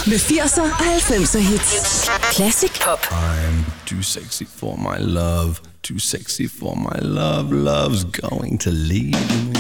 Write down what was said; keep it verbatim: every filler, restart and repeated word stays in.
med firser og halvfemser hits. Classic pop. I'm too sexy for my love. Too sexy for my love. Love's going to leave me.